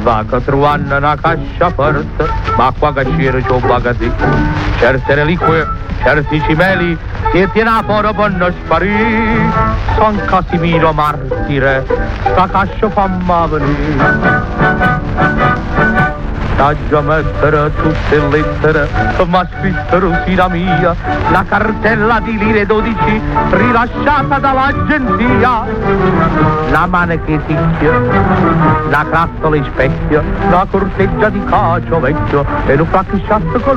va che trovano una cascia forte, ma qua che c'era c'ho bagati. Certe reliquie, certi cimeli, che tiene fuori per non sparire. San Casimiro martire, sta cascia famma venire. Già mettere tutte le lettere che m'ha scritto Rosina mia, la cartella di lire 12 rilasciata dall'agenzia, la mano che ticchia, la crazzola in specchio, la corteggia di cacio vecchio e un fracchissazzo con